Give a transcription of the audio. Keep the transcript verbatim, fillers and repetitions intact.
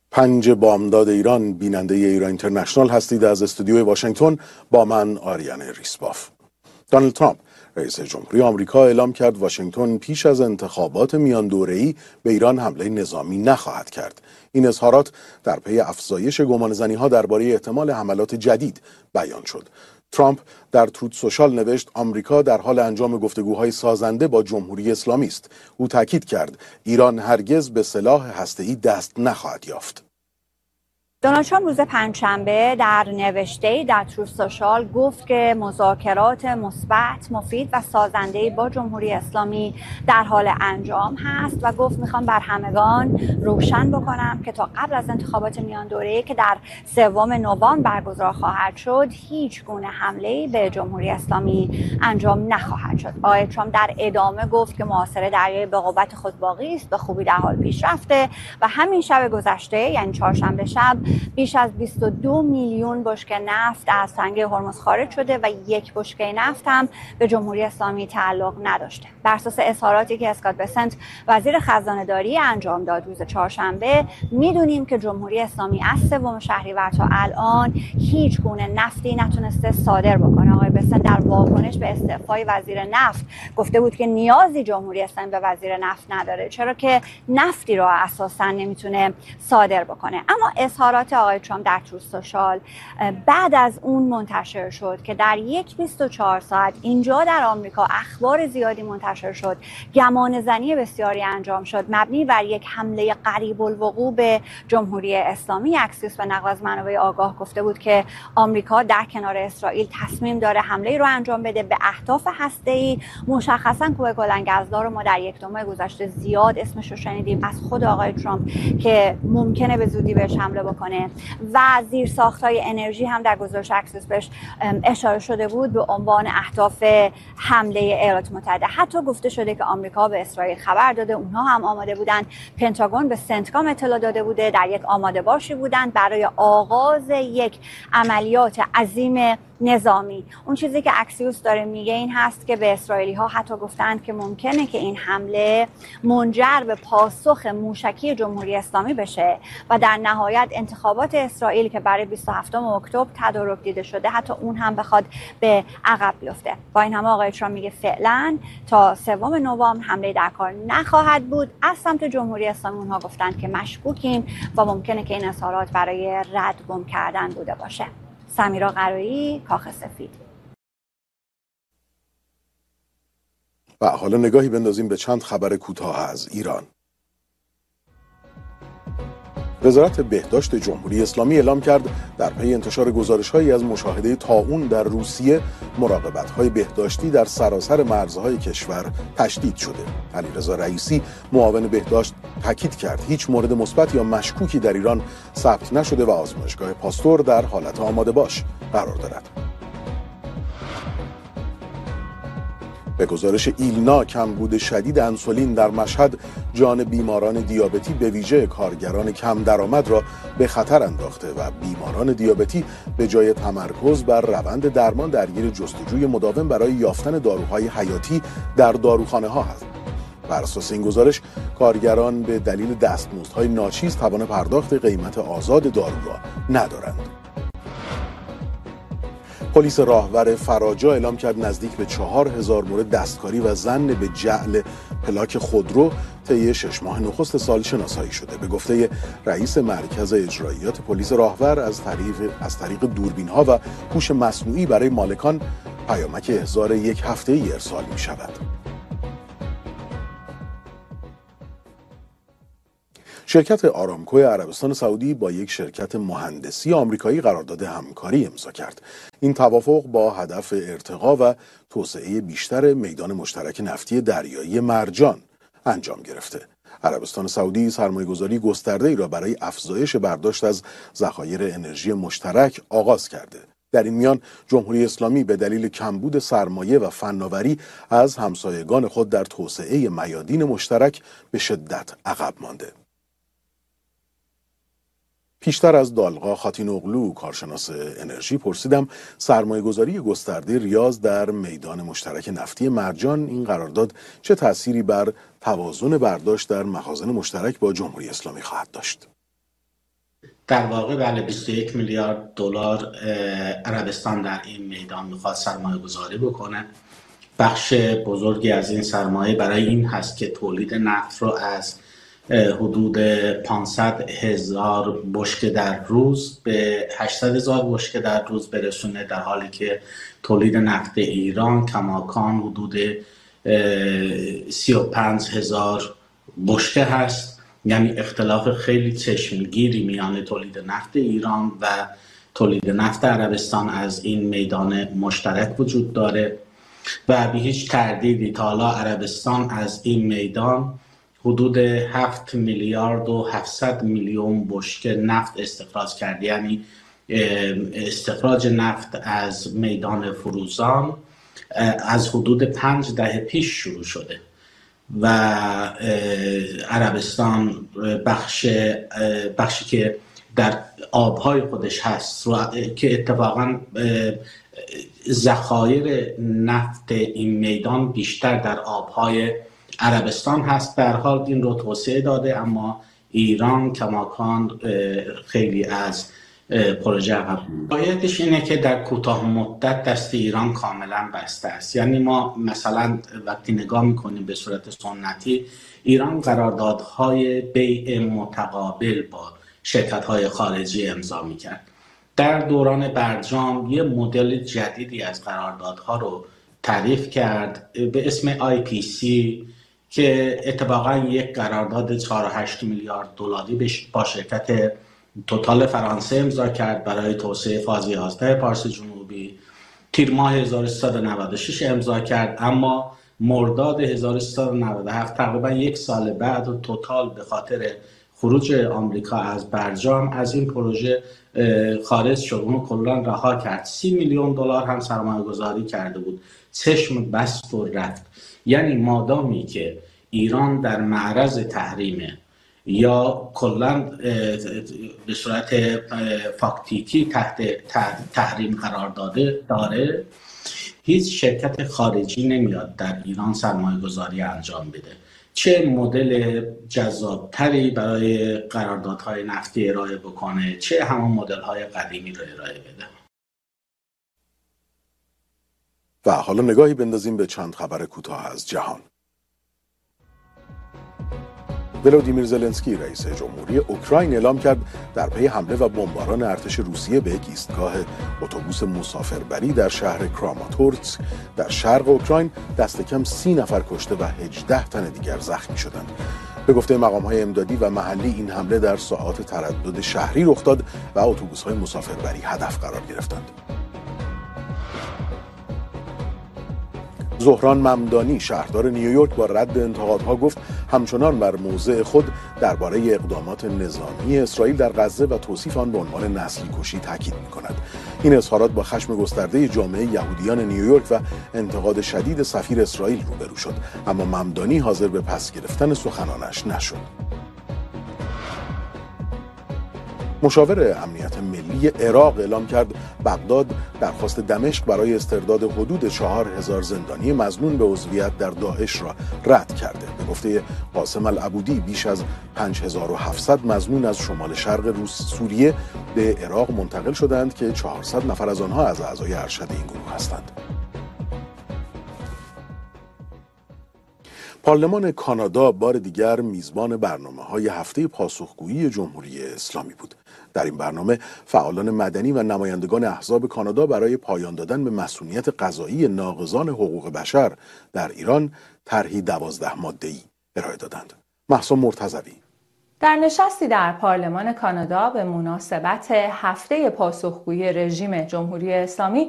پنج بامداد ایران، بیننده ایران اینترنشنال هستید. از استودیوی واشنگتن با من آریان ریسباف. دونالد ترامپ رئیس جمهوری آمریکا اعلام کرد واشنگتن پیش از انتخابات میان دوره‌ای به ایران حمله نظامی نخواهد کرد. این اظهارات در پی افزایش گمانه‌زنی‌ها درباره احتمال حملات جدید بیان شد. ترامپ در تروت سوشال نوشت آمریکا در حال انجام گفتگوهای سازنده با جمهوری اسلامی است. او تاکید کرد ایران هرگز به سلاح هسته‌ای دست نخواهد یافت. دونالد ترامپ روز پنجشنبه در نوشته‌ای در تروت سوشال گفت که مذاکرات مثبت، مفید و سازنده‌ای با جمهوری اسلامی در حال انجام هست و گفت میخوام بر همگان روشن بکنم که تا قبل از انتخابات میان دوره‌ای که در سوم نوامبر برگزار خواهد شد هیچ گونه حمله‌ای به جمهوری اسلامی انجام نخواهد شد. آقای ترامپ در ادامه گفت که محاصره دریای به قوت خود باقی است، به خوبی در حال پیش رفته و همین شب گذشته یعنی چهارشنبه شب بیش از بیست و دو میلیون بشکه نفت از تنگه هرمز خارج شده و یک بشکه نفت هم به جمهوری اسلامی تعلق نداشته. بر اساس اظهاراتی که اسکات بسنت وزیر خزانه‌داری انجام داد روز چهارشنبه، میدونیم که جمهوری اسلامی از سوم شهریور تا الان هیچ گونه نفتی نتونسته صادر بکنه. آقای بسنت در واکنش به استعفای وزیر نفت گفته بود که نیازی جمهوری اسلامی به وزیر نفت نداره، چرا که نفتی رو اساسا نمیتونه صادر بکنه. اما اظهارات آقای ترامپ در تروت سوشال بعد از اون منتشر شد که در یک بیست و چهار ساعت اینجا در آمریکا اخبار زیادی منتشر شد، گمان زنی بسیاری انجام شد مبنی بر یک حمله قریب الوقوع به جمهوری اسلامی. اکسیوس به نقل از منابع آگاه گفته بود که آمریکا در کنار اسرائیل تصمیم داره حمله رو انجام بده به اهداف هسته‌ای. مشخصا کوه گلنگزدار رو ما در یک دو ماه گذشته زیاد اسمش رو شنیدیم از خود آقای ترامپ که ممکنه به زودی بهش حمله بکنه و زیرساخت‌های انرژی هم در گزارش اکسیوس بهش اشاره شده بود به عنوان اهداف حمله ایالات متحده. حتی گفته شده که آمریکا به اسرائیل خبر داده، اونها هم آماده بودن. پنتاگون به سنتکام اطلاع داده بوده، در یک آماده باشی بودن برای آغاز یک عملیات عظیم نظامی. اون چیزی که اکسیوس داره میگه این هست که به اسرائیلی ها حتی گفتند که ممکنه که این حمله منجر به پاسخ موشکی جمهوری اسلامی بشه و در نهایت انتخابات اسرائیل که برای بیست و هفتم اکتبر تدارک دیده شده حتی اون هم بخواد به عقب بیفته. با این همه آقای ترامپ میگه فعلا تا سوم نوامبر حمله در کار نخواهد بود. از سمت جمهوری اسلامی اونها گفتند که مشکوکیم و ممکنه که این اظهارات برای ردگم کردن بوده باشه. سمیرا قرایی، کاخ سفید. و حالا نگاهی بندازیم به چند خبر کوتاه از ایران. وزارت بهداشت جمهوری اسلامی اعلام کرد در پی انتشار گزارش‌هایی از مشاهده طاعون در روسیه، مراقبت‌های بهداشتی در سراسر مرزهای کشور تشدید شده. علیرضا رئیسی معاون بهداشت تاکید کرد هیچ مورد مثبت یا مشکوکی در ایران ثبت نشده و آزمایشگاه پاستور در حالت آماده باش قرار دارد. به گزارش ایلنا کمبود شدید انسولین در مشهد جان بیماران دیابتی به ویژه کارگران کم درآمد را به خطر انداخته و بیماران دیابتی به جای تمرکز بر روند درمان درگیر جستجوی مداوم برای یافتن داروهای حیاتی در داروخانه ها هستند. بر اساس این گزارش کارگران به دلیل دستمزدهای ناچیز توان پرداخت قیمت آزاد دارو را ندارند. پلیس راهور فراجا اعلام کرد نزدیک به چهار هزار مورد دستکاری و ظن به جعل پلاک خودرو طی شش ماه نخست سال شناسایی شده. به گفته رئیس مرکز اجراییات پلیس راهور از طریق از طریق دوربین‌ها و هوش مصنوعی برای مالکان پیامک احضار یک هفته‌ای ارسال می‌شود. شرکت آرامکو عربستان سعودی با یک شرکت مهندسی آمریکایی قرارداد همکاری امضا کرد. این توافق با هدف ارتقا و توسعه بیشتر میدان مشترک نفتی دریایی مرجان انجام گرفته. عربستان سعودی سرمایه‌گذاری گسترده‌ای را برای افزایش برداشت از ذخایر انرژی مشترک آغاز کرده. در این میان جمهوری اسلامی به دلیل کمبود سرمایه و فناوری از همسایگان خود در توسعه میادین مشترک به شدت عقب مانده. پیشتر از دالغا خاتینوغلو کارشناس انرژی پرسیدم سرمایه گذاری گسترده ریاض در میدان مشترک نفتی مرجان این قرارداد چه تأثیری بر توازن برداشت در مخازن مشترک با جمهوری اسلامی خواهد داشت. در واقع بله بیست و یک میلیارد دلار عربستان در این میدان میخواد سرمایه گذاری بکنه. بخش بزرگی از این سرمایه برای این هست که تولید نفت رو از حدود پانصد هزار بشکه در روز به هشتصد هزار بشکه در روز برسونه، در حالی که تولید نفت ایران کماکان حدود سی و پنج هزار بشکه هست. یعنی اختلاف خیلی چشمگیری میان تولید نفت ایران و تولید نفت عربستان از این میدان مشترک وجود داره و به هیچ تردیدی تا حالا عربستان از این میدان حدود هفت میلیارد و هفتصد میلیون بشکه نفت استخراج کرده. یعنی استخراج نفت از میدان فروزان از حدود پنج دهه پیش شروع شده و عربستان بخش بخشی که در آبهای خودش هست که اتفاقا ذخایر نفت این میدان بیشتر در آبهای عربستان هست، در حال این رو توسعه داده، اما ایران کماکان خیلی از پروژه عقب. واقعیتش اینه که در کوتاه مدت دست ایران کاملا بسته است. یعنی ما مثلا وقتی نگاه میکنیم به صورت سنتی، ایران قراردادهای بیع متقابل با شرکت‌های خارجی امضا میکرد. در دوران برجام یه مدل جدیدی از قراردادها رو تعریف کرد به اسم آی پی سی که اتفاقا یک قرارداد چهار و هشت میلیارد دلاری با شرکت توتال فرانسه امضا کرد برای توسعه فاز یازده پارس جنوبی. تیر ماه هزار و سیصد و نود و شش امضا کرد، اما مرداد هزار و سیصد و نود و هفت تقریبا یک سال بعد توتال به خاطر خروج آمریکا از برجام از این پروژه خارج شد، اونو کلا رها کرد. سی میلیون دلار هم سرمایه گذاری کرده بود، چشم بست و رفت. یعنی مادامی که ایران در معرض تحریمه یا کلا به صورت فاکتیکی تحت تحریم قرار داده داره، هیچ شرکت خارجی نمیاد در ایران سرمایه گذاری انجام بده. چه مدل جذابتری برای قراردادهای نفتی ارائه بکنه، چه همون مدل‌های قدیمی رو ارائه بده. و حالا نگاهی بندازیم به چند خبر کوتاه از جهان. ولودیمیر زلنسکی رئیس جمهوری اوکراین اعلام کرد در پی حمله و بمباران ارتش روسیه به یک ایستگاه اتوبوس مسافربری در شهر کراماتورسک در شرق اوکراین دست کم سی نفر کشته و هجده تن دیگر زخمی شدند. به گفته مقام‌های امدادی و محلی این حمله در ساعات تردد شهری رخ داد و اتوبوس‌های مسافربری هدف قرار گرفتند. زهران ممدانی شهردار نیویورک با رد انتقادها گفت همچنان بر موضع خود درباره اقدامات نظامی اسرائیل در غزه و توصیف آن به عنوان نسل کشی تاکید می‌کند. این اظهارات با خشم گسترده جامعه یهودیان نیویورک و انتقاد شدید سفیر اسرائیل روبرو شد، اما ممدانی حاضر به پس گرفتن سخنانش نشد. مشاور امنیت ملی عراق اعلام کرد بغداد درخواست دمشق برای استرداد حدود چهار هزار زندانی مظنون به عضویت در داعش را رد کرده. به گفته قاسم العبودی بیش از پنج هزار و هفتصد مظنون از شمال شرق روس سوریه به عراق منتقل شدند که چهارصد نفر از آنها از اعضای ارشد این گروه هستند. پارلمان کانادا بار دیگر میزبان برنامه‌های هفته پاسخگویی جمهوری اسلامی بود. در این برنامه فعالان مدنی و نمایندگان احزاب کانادا برای پایان دادن به مسئولیت قضایی ناقضان حقوق بشر در ایران طرحی دوازده ماده‌ای ارائه دادند. مهسا مرتضوی در نشستی در پارلمان کانادا به مناسبت هفته پاسخگویی رژیم جمهوری اسلامی